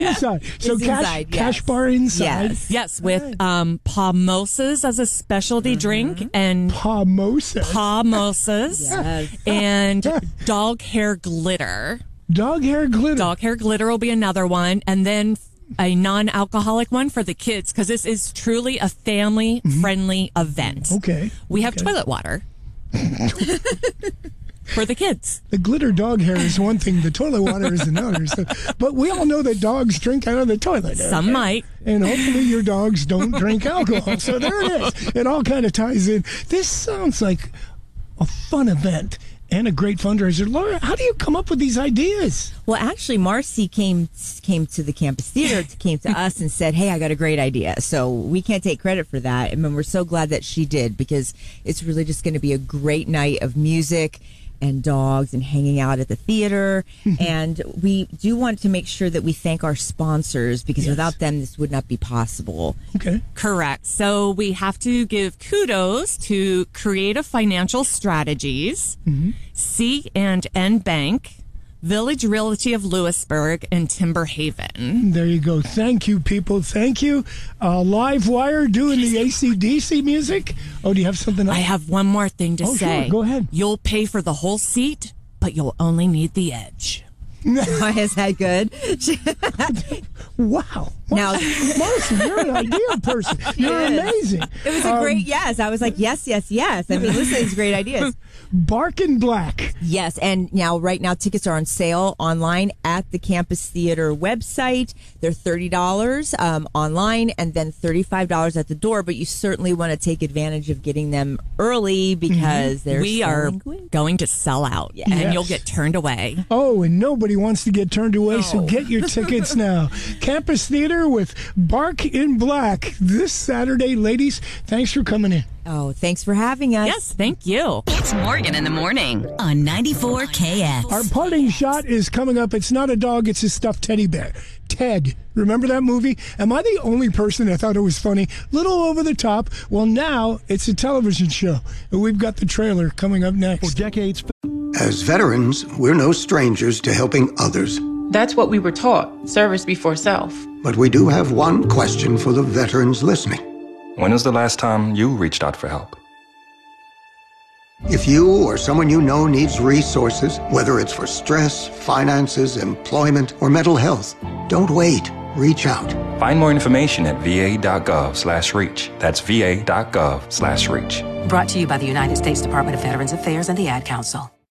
Inside. So It's inside, yes. cash bar inside. Yes, with pomosas as a specialty drink and Pomosas. pomosas and dog hair glitter. Dog hair glitter. Dog hair glitter will be another one, and then a non-alcoholic one for the kids because this is truly a family-friendly event. Okay. We have toilet water for the kids. The glitter dog hair is one thing. The toilet water is another. So, but we all know that dogs drink out of the toilet. Some might. And hopefully your dogs don't drink alcohol. So there it is. It all kind of ties in. This sounds like a fun event and a great fundraiser. Laura, how do you come up with these ideas? Well, actually, Marcy came to the campus theater, came to us and said, hey, I got a great idea. So we can't take credit for that. I mean, we're so glad that she did because it's really just going to be a great night of music and dogs and hanging out at the theater. And we do want to make sure that we thank our sponsors because without them, this would not be possible. Okay. Correct. So we have to give kudos to Creative Financial Strategies, C&N Bank, Village Realty of Lewisburg, and Timber Haven. There you go. Thank you, people. Thank you. Live Wire doing the AC/DC music. Oh, do you have something else? I have one more thing to say. Sure. Go ahead. You'll pay for the whole seat, but you'll only need the edge. Why is that good? Wow. Now, Marcy, you're an ideal person. You're amazing. it was a great yes. I was like, yes. I mean, listen, it's great ideas. Barkin' Black. Yes, and right now tickets are on sale online at the Campus Theater website. They're $30 online and then $35 at the door, but you certainly want to take advantage of getting them early because we are going to sell out and you'll get turned away. Oh, and nobody wants to get turned away, so get your tickets now. Campus Theater with Bark in Black this Saturday. Ladies, thanks for coming in. Oh, thanks for having us. Yes, thank you. It's Morgan in the morning on 94 KX. Our parting shot is coming up. It's not a dog, it's a stuffed teddy bear. Ted. Remember that movie? Am I the only person that thought it was funny? Little over the top. Well, now it's a television show. And we've got the trailer coming up next. For decades. As veterans, we're no strangers to helping others. That's what we were taught, service before self. But we do have one question for the veterans listening. When was the last time you reached out for help? If you or someone you know needs resources, whether it's for stress, finances, employment, or mental health, don't wait. Reach out. Find more information at va.gov/reach. That's va.gov/reach. Brought to you by the United States Department of Veterans Affairs and the Ad Council.